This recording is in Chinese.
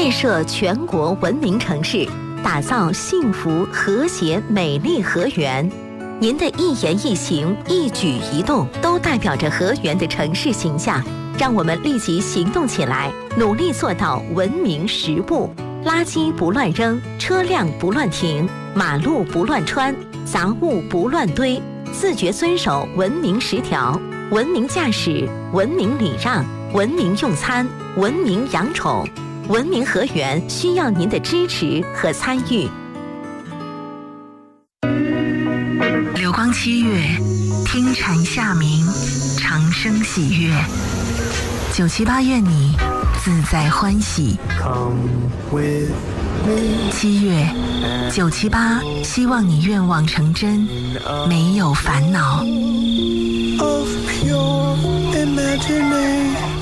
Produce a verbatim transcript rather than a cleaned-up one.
建设全国文明城市，打造幸福、和谐、美丽河源。您的一言一行、一举一动，都代表着河源的城市形象。让我们立即行动起来，努力做到文明十步：垃圾不乱扔，车辆不乱停，马路不乱穿，杂物不乱堆，自觉遵守文明十条。文明驾驶，文明礼让，文明用餐，文明养宠。文明河源需要您的支持和参与。 流光七月，听蝉夏鸣，长声喜悦。九七八愿你自在欢喜。七月，九七八希望你愿望成真，没有烦恼。 Of pure imagination